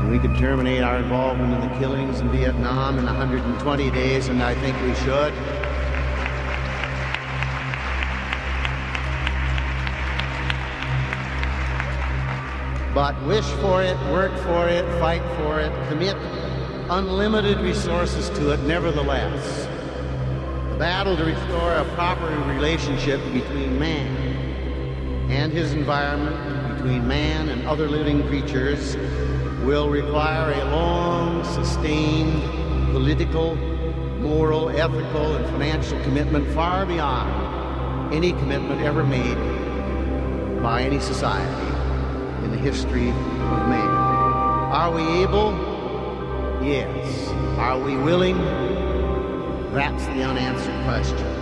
We could terminate our involvement in the killings in Vietnam in 120 days, and I think we should. But wish for it, work for it, fight for it, commit unlimited resources to it nevertheless. The battle to restore a proper relationship between man and his environment, between man and other living creatures, will require a long, sustained political, moral, ethical, and financial commitment far beyond any commitment ever made by any society in the history of man. Are we able? Yes. Are we willing? That's the unanswered question.